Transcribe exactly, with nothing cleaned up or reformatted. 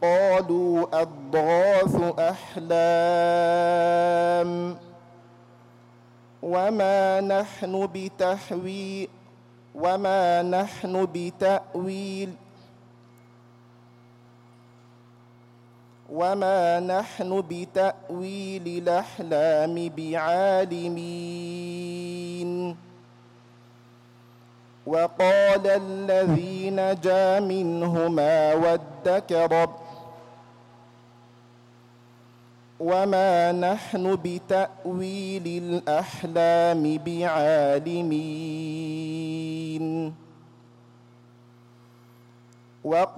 قالوا أضغاث أحلام وما نحن بتحويل وما نحن بتأويل وما نحن بتأويل الأحلام بعالمين. وقال الذي نجا منهما وادكر وما نحن بتأويل الأحلام بعالمين.